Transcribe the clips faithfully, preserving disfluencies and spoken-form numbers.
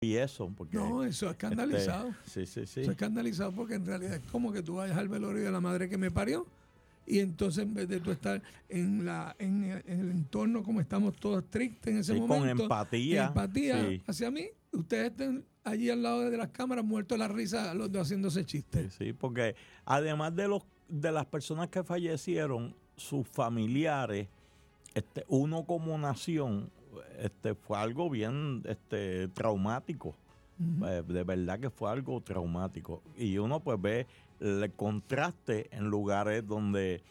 y eso, porque... No, eso es escandalizado. Este, sí, sí, sí. Eso es escandalizado porque en realidad es como que tú vayas al velorio de la madre que me parió y entonces en vez de tú estar en la en, en el entorno como estamos todos tristes en ese Sí, momento, con empatía. empatía Sí. hacia mí, ustedes estén allí al lado de las cámaras muertos de la risa los dos haciéndose chistes. Sí, sí, porque además de los de las personas que fallecieron, sus familiares, este, uno como nación, este, fue algo bien este, traumático. Uh-huh. Eh, de verdad que fue algo traumático. Y uno pues ve el contraste en lugares donde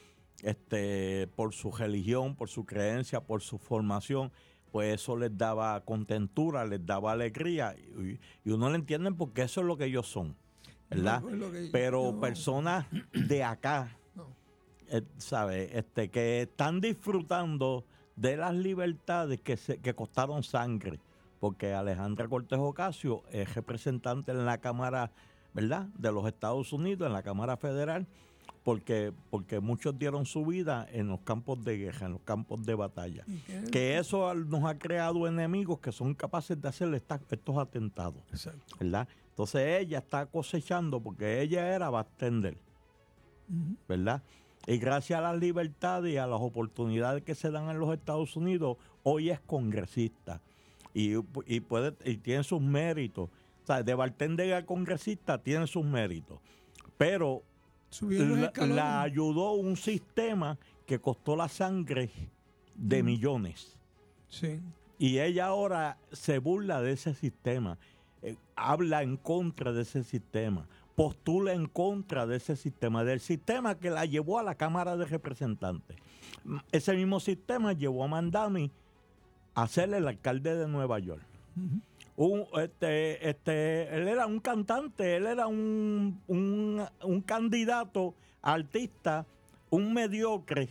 este, por su religión, por su creencia, por su formación, pues eso les daba contentura, les daba alegría. Y, y uno le entiende porque eso es lo que ellos son, ¿verdad? No, no que, Pero no. personas de acá, no. eh, ¿sabes? Este, que están disfrutando de las libertades que, se, que costaron sangre, porque Alejandra Cortés Ocasio es representante en la Cámara, ¿verdad?, de los Estados Unidos, en la Cámara Federal, porque, porque muchos dieron su vida en los campos de guerra, en los campos de batalla. Que eso nos ha creado enemigos que son capaces de hacer esta, estos atentados. Exacto. ¿Verdad? Entonces ella está cosechando, porque ella era bartender, uh-huh. ¿verdad? Y gracias a las libertades y a las oportunidades que se dan en los Estados Unidos, hoy es congresista y, y, puede, y tiene sus méritos. O sea, de bartender a congresista tiene sus méritos. Pero la, la ayudó un sistema que costó la sangre de mm. millones. Sí. Y ella ahora se burla de ese sistema, eh, habla en contra de ese sistema, postula en contra de ese sistema, del sistema que la llevó a la Cámara de Representantes. Ese mismo sistema llevó a Mandami a ser el alcalde de Nueva York. Uh-huh. Un, este, este, él era un cantante, él era un, un, un candidato artista, un mediocre.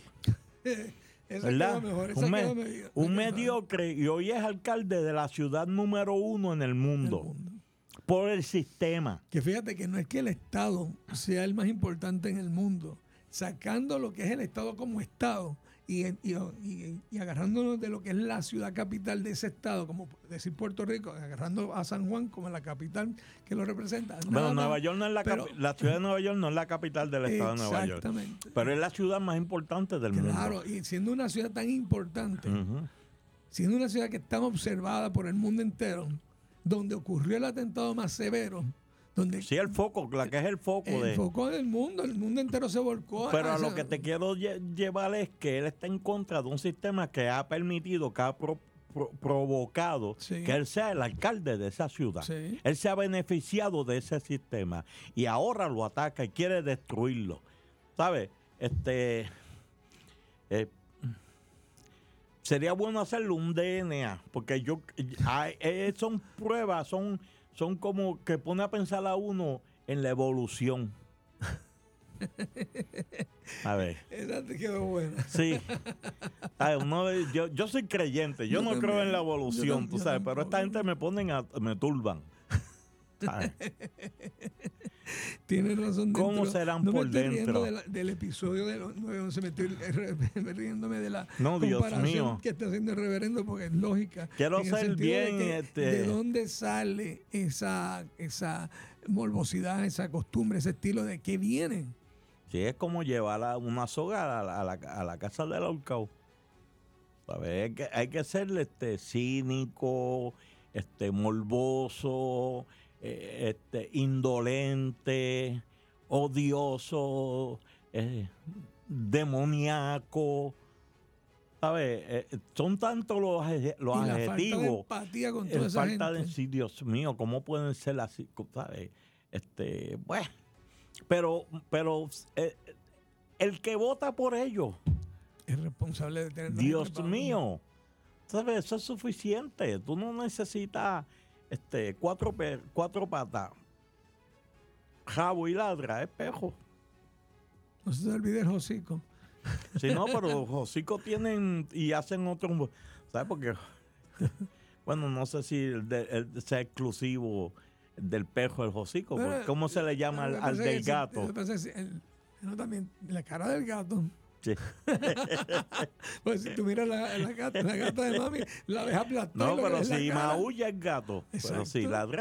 Esa queda mejor, esa un me, queda mejor. un mediocre, y hoy es alcalde de la ciudad número uno en el mundo. El mundo. Por el sistema. Que fíjate que no es que el Estado sea el más importante en el mundo, sacando lo que es el Estado como Estado y, y, y, y agarrándonos de lo que es la ciudad capital de ese Estado, como decir Puerto Rico, agarrando a San Juan como la capital que lo representa. Bueno, Nueva York no es la pero, la ciudad de Nueva York no es la capital del Estado de Nueva York. Exactamente. Pero es la ciudad más importante del claro, mundo. Claro, y siendo una ciudad tan importante, uh-huh. siendo una ciudad que está observada por el mundo entero, donde ocurrió el atentado más severo, donde sí, el foco, la que es el foco el de... El foco del mundo, el mundo entero se volcó. Pero a a esa... lo que te quiero lle- llevar es que él está en contra de un sistema que ha permitido, que ha pro, pro, provocado sí. que él sea el alcalde de esa ciudad. Sí. Él se ha beneficiado de ese sistema y ahora lo ataca y quiere destruirlo. ¿Sabes? Este... Eh, sería bueno hacerle un D N A, porque yo hay, eh, son pruebas, son, son como que pone a pensar a uno en la evolución. A ver. Esa te quedó buena. Sí. A ver, uno, yo, yo soy creyente, yo, yo no también, creo en la evolución, tú sabes, pero esta gente me ponen a, me turban. Tienes razón. ¿Cómo dentro, serán no por me estoy dentro? De la, del episodio de los nueve once, me estoy riéndome de la no, comparación Dios mío. que está haciendo el reverendo, porque es lógica. Quiero ser bien. De, que, este... de dónde sale esa, esa morbosidad, esa costumbre, ese estilo, de qué viene. Sí, es como llevar a una soga a la, a la, a la casa del ahorcado. Hay que, hay que ser este, cínico, este, morboso, eh, este, indolente, odioso, eh, demoníaco. ¿Sabes? Eh, son tantos los, los y adjetivos. La falta de empatía con toda eh, esa falta gente. de sí, Dios mío, ¿cómo pueden ser así? ¿Sabes? Este, bueno, pero, pero eh, el que vota por ellos es responsable de tener. Dios mío, ¿sabes? Eso es suficiente. Tú no necesitas este, cuatro, cuatro patas, jabo y ladra, espejo. No se te olvide el hocico. Sí, no, pero los hocicos tienen y hacen otro, ¿sabes? Porque, bueno, no sé si el de, el sea exclusivo del pejo el hocico, pero, ¿cómo se le llama al, al del gato? El, el, no, también la cara del gato. Sí. Pues si tú miras la, la, gata, la gata de mami, la ves aplastada. No, pero si maulla es gato. Pero si Exacto. ladra